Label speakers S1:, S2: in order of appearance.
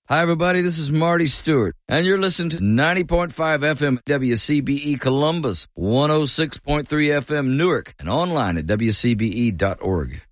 S1: Hi, everybody. This is Marty Stewart, and you're listening to 90.5 FM WCBE Columbus, 106.3 FM Newark, and online at WCBE.org.